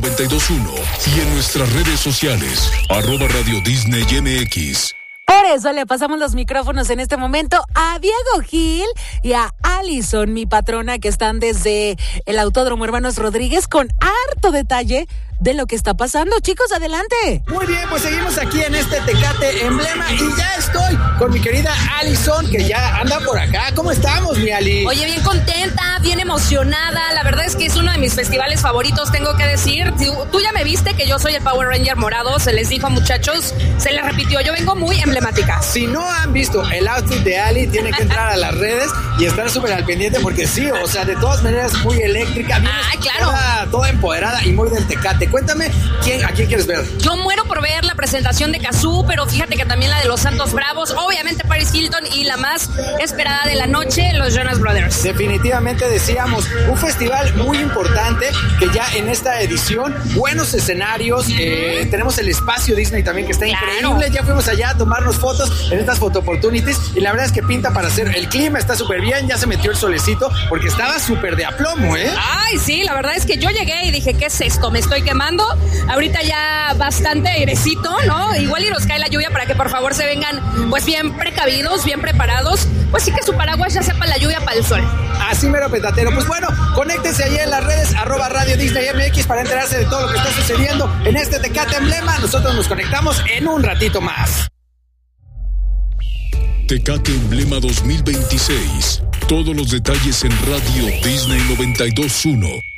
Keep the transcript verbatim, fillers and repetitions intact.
noventa y dos punto uno y en nuestras redes sociales, arroba Radio Disney M X. Por eso le pasamos los micrófonos en este momento a Diego Gil y a Alison, mi patrona, que están desde el Autódromo Hermanos Rodríguez con harto detalle de lo que está pasando. Chicos, adelante. Muy bien, pues seguimos aquí en este Tecate Emblema y ya estoy con mi querida Alison, que ya anda por acá. ¿Cómo estamos, mi Ali? Oye, bien contenta, bien emocionada. La verdad es que es uno de mis festivales favoritos, tengo que decir. Tú ya me viste que yo soy el Power Ranger morado, se les dijo, muchachos, se les repitió. Yo vengo muy emblemática. Si no han visto el outfit de Ali, tienen que entrar a las redes y estar súper al pendiente porque sí, o sea, de todas maneras muy eléctrica. Ah, claro. Toda, toda empoderada y muy del Tecate. Cuéntame, ¿quién, ¿a quién quieres ver? Yo muero por ver la presentación de Cazzu, pero fíjate que también la de los Santos Bravos, obviamente Paris Hilton y la más esperada de la noche, los Jonas Brothers. Definitivamente decíamos, un festival muy importante que ya en esta edición, buenos escenarios, eh, tenemos el espacio Disney también que está claro. increíble, ya fuimos allá a tomarnos fotos en estas photo opportunities y la verdad es que pinta para hacer, el clima está súper bien, ya se metió el solecito porque estaba súper de aplomo, ¿eh? Ay, sí, la verdad es que yo llegué y dije, ¿qué es esto? Me estoy quemando. Ahorita ya bastante airecito, ¿no? Igual y nos cae la lluvia para que por favor se vengan pues bien precavidos, bien preparados. Pues sí que su paraguas ya sepa la lluvia para el sol. Así mero, petatero. Pues bueno, conéctense ahí en las redes, arroba Radio Disney M X para enterarse de todo lo que está sucediendo en este Tecate Emblema. Nosotros nos conectamos en un ratito más. Tecate Emblema dos mil veintiséis. Todos los detalles en Radio Disney noventa y dos punto uno.